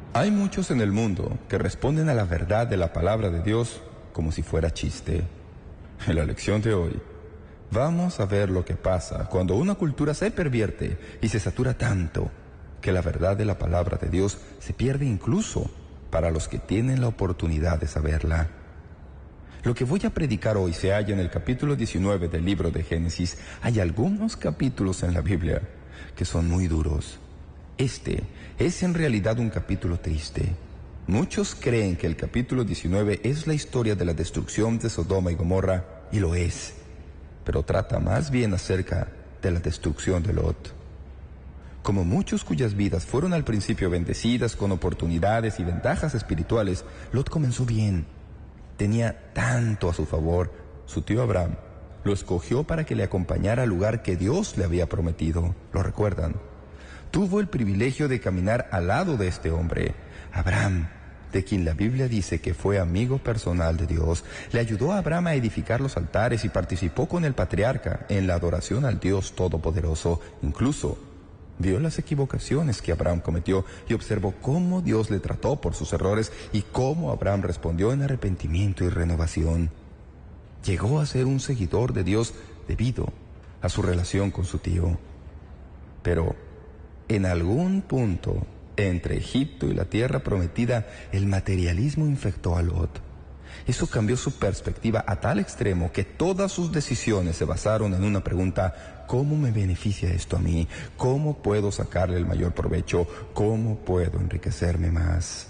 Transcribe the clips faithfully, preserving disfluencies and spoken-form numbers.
Hay muchos en el mundo que responden a la verdad de la palabra de Dios como si fuera chiste. En la lección de hoy, vamos a ver lo que pasa cuando una cultura se pervierte y se satura tanto que la verdad de la palabra de Dios se pierde incluso para los que tienen la oportunidad de saberla. Lo que voy a predicar hoy se halla en el capítulo diecinueve del libro de Génesis. Hay algunos capítulos en la Biblia que son muy duros. Este es en realidad un capítulo triste. Muchos creen que el capítulo diecinueve es la historia de la destrucción de Sodoma y Gomorra, y lo es, pero trata más bien acerca de la destrucción de Lot. Como muchos cuyas vidas fueron al principio bendecidas con oportunidades y ventajas espirituales, Lot comenzó bien. Tenía tanto a su favor. Su tío Abraham lo escogió para que le acompañara al lugar que Dios le había prometido. ¿Lo recuerdan? Tuvo el privilegio de caminar al lado de este hombre. Abraham, de quien la Biblia dice que fue amigo personal de Dios, le ayudó a Abraham a edificar los altares y participó con el patriarca en la adoración al Dios Todopoderoso. Incluso vio las equivocaciones que Abraham cometió y observó cómo Dios le trató por sus errores y cómo Abraham respondió en arrepentimiento y renovación. Llegó a ser un seguidor de Dios debido a su relación con su tío. Pero en algún punto entre Egipto y la tierra prometida, el materialismo infectó a Lot. Eso cambió su perspectiva a tal extremo que todas sus decisiones se basaron en una pregunta: ¿cómo me beneficia esto a mí? ¿Cómo puedo sacarle el mayor provecho? ¿Cómo puedo enriquecerme más?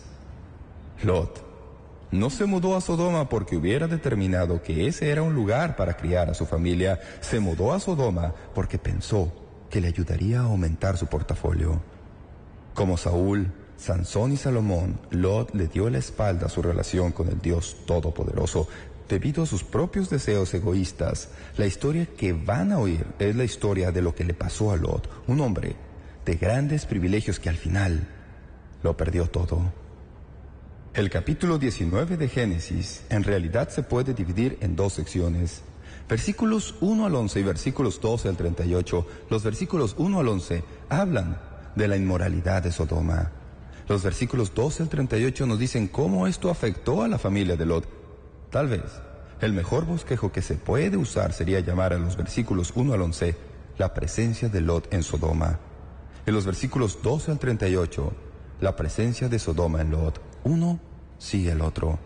Lot no se mudó a Sodoma porque hubiera determinado que ese era un lugar para criar a su familia. Se mudó a Sodoma porque pensó que le ayudaría a aumentar su portafolio. Como Saúl, Sansón y Salomón, Lot le dio la espalda a su relación con el Dios Todopoderoso debido a sus propios deseos egoístas. La historia que van a oír es la historia de lo que le pasó a Lot, un hombre de grandes privilegios que al final lo perdió todo. El capítulo diecinueve de Génesis en realidad se puede dividir en dos secciones. Versículos uno al once y versículos doce al treinta y ocho. Los versículos uno al once hablan de la inmoralidad de Sodoma. Los versículos doce al treinta y ocho nos dicen cómo esto afectó a la familia de Lot. Tal vez el mejor bosquejo que se puede usar sería llamar a los versículos uno al once la presencia de Lot en Sodoma. En los versículos doce al treinta y ocho, la presencia de Sodoma en Lot. Uno sigue el otro.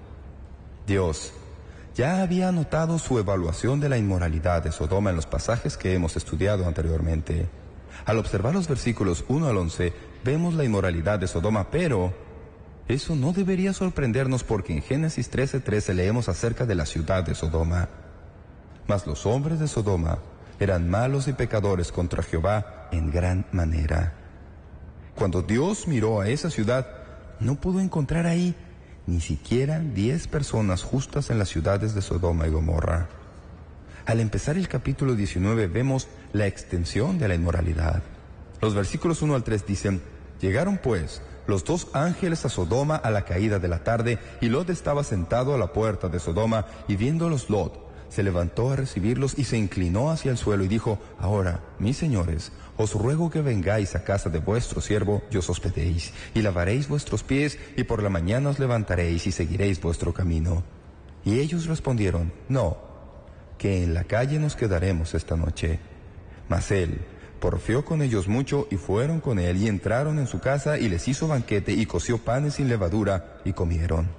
Dios ya había anotado su evaluación de la inmoralidad de Sodoma en los pasajes que hemos estudiado anteriormente. Al observar los versículos uno al once, vemos la inmoralidad de Sodoma, pero eso no debería sorprendernos porque en Génesis trece trece leemos acerca de la ciudad de Sodoma. Mas los hombres de Sodoma eran malos y pecadores contra Jehová en gran manera. Cuando Dios miró a esa ciudad, no pudo encontrar ahí ni siquiera diez personas justas en las ciudades de Sodoma y Gomorra. Al empezar el capítulo diecinueve vemos la extensión de la inmoralidad. Los versículos uno al tres dicen: llegaron pues los dos ángeles a Sodoma a la caída de la tarde, y Lot estaba sentado a la puerta de Sodoma, y viéndolos Lot se levantó a recibirlos y se inclinó hacia el suelo y dijo: ahora, mis señores, os ruego que vengáis a casa de vuestro siervo y os hospedéis, y lavaréis vuestros pies, y por la mañana os levantaréis y seguiréis vuestro camino. Y ellos respondieron: no, que en la calle nos quedaremos esta noche. Mas él porfió con ellos mucho, y fueron con él, y entraron en su casa, y les hizo banquete, y coció panes sin levadura, y comieron.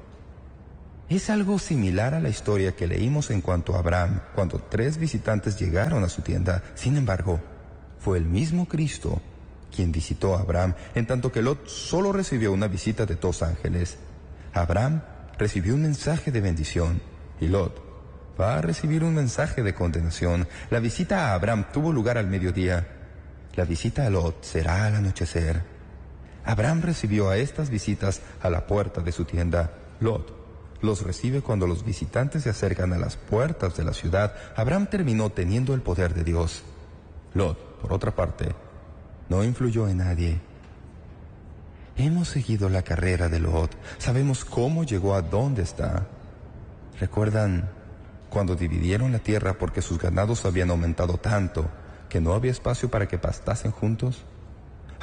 Es algo similar a la historia que leímos en cuanto a Abraham, cuando tres visitantes llegaron a su tienda. Sin embargo, fue el mismo Cristo quien visitó a Abraham, en tanto que Lot solo recibió una visita de dos ángeles. Abraham recibió un mensaje de bendición, y Lot va a recibir un mensaje de condenación. La visita a Abraham tuvo lugar al mediodía. La visita a Lot será al anochecer. Abraham recibió a estas visitas a la puerta de su tienda. Lot los recibe cuando los visitantes se acercan a las puertas de la ciudad. Abraham terminó teniendo el poder de Dios. Lot, por otra parte, no influyó en nadie. Hemos seguido la carrera de Lot. Sabemos cómo llegó a donde está. ¿Recuerdan cuando dividieron la tierra porque sus ganados habían aumentado tanto que no había espacio para que pastasen juntos?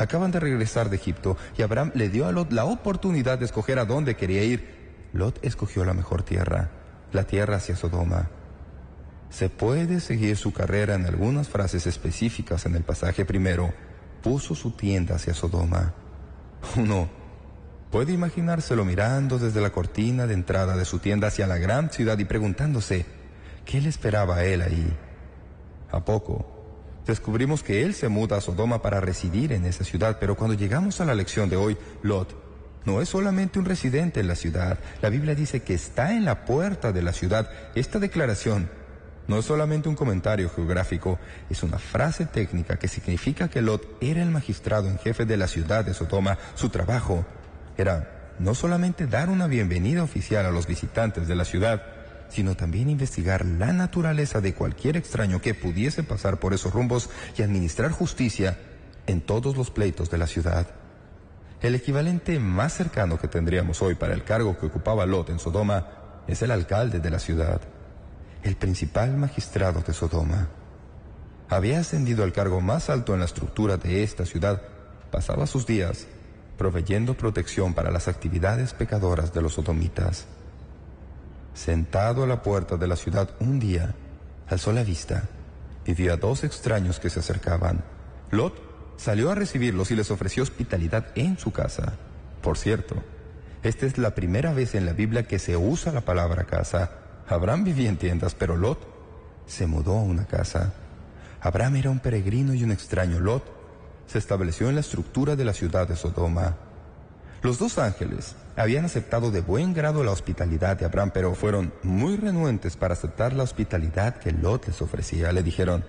Acaban de regresar de Egipto y Abraham le dio a Lot la oportunidad de escoger a dónde quería ir. Lot escogió la mejor tierra, la tierra hacia Sodoma. Se puede seguir su carrera en algunas frases específicas en el pasaje. Primero, puso su tienda hacia Sodoma. Uno puede imaginárselo mirando desde la cortina de entrada de su tienda hacia la gran ciudad y preguntándose qué le esperaba a él ahí. A poco, descubrimos que él se muda a Sodoma para residir en esa ciudad, pero cuando llegamos a la lección de hoy, Lot no es solamente un residente en la ciudad. La Biblia dice que está en la puerta de la ciudad. Esta declaración no es solamente un comentario geográfico, es una frase técnica que significa que Lot era el magistrado en jefe de la ciudad de Sodoma. Su trabajo era no solamente dar una bienvenida oficial a los visitantes de la ciudad, sino también investigar la naturaleza de cualquier extraño que pudiese pasar por esos rumbos y administrar justicia en todos los pleitos de la ciudad. El equivalente más cercano que tendríamos hoy para el cargo que ocupaba Lot en Sodoma es el alcalde de la ciudad, el principal magistrado de Sodoma. Había ascendido al cargo más alto en la estructura de esta ciudad. Pasaba sus días proveyendo protección para las actividades pecadoras de los sodomitas. Sentado a la puerta de la ciudad un día, alzó la vista y vio a dos extraños que se acercaban. Lot salió a recibirlos y les ofreció hospitalidad en su casa. Por cierto, esta es la primera vez en la Biblia que se usa la palabra casa. Abraham vivía en tiendas, pero Lot se mudó a una casa. Abraham era un peregrino y un extraño. Lot se estableció en la estructura de la ciudad de Sodoma. Los dos ángeles habían aceptado de buen grado la hospitalidad de Abraham, pero fueron muy renuentes para aceptar la hospitalidad que Lot les ofrecía. Le dijeron: